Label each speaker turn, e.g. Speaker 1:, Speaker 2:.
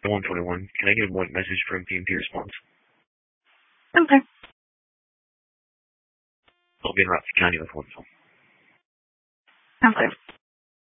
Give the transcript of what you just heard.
Speaker 1: 121. Can I get a white message from PMP response?
Speaker 2: Okay.
Speaker 1: I'll be in route to county with 1.
Speaker 2: Okay.